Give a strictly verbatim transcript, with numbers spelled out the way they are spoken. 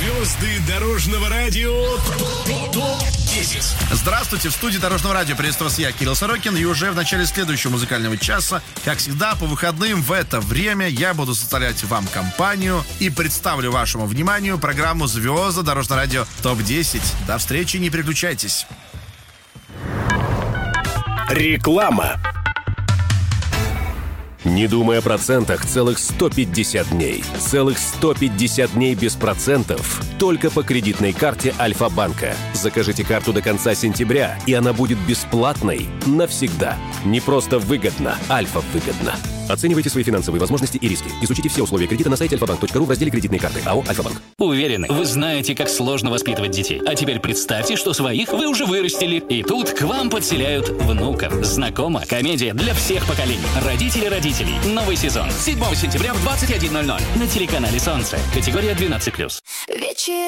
Звезды дорожного радио топ десять. Здравствуйте, в студии Дорожного радио приветствую вас я, Кирилл Сорокин. И уже в начале следующего музыкального часа, как всегда, по выходным в это время я буду составлять вам компанию и представлю вашему вниманию программу «Звезды дорожного радио топ десять». До встречи, не переключайтесь. Реклама. Не думай о процентах целых сто пятьдесят дней. Целых сто пятьдесят дней без процентов. Только по кредитной карте Альфа-банка. Закажите карту до конца сентября, и она будет бесплатной навсегда. Не просто выгодно, Альфа выгодно. Оценивайте свои финансовые возможности и риски. Изучите все условия кредита на сайте альфа банк точка ру в разделе «Кредитные карты». АО «Альфа-банк». Уверены, вы знаете, как сложно воспитывать детей. А теперь представьте, что своих вы уже вырастили. И тут к вам подселяют внуков. Знакомо? Комедия для всех поколений. Родители родителей. Новый сезон. седьмого сентября в двадцать один ноль ноль. На телеканале «Солнце». Категория двенадцать плюс. Вечер.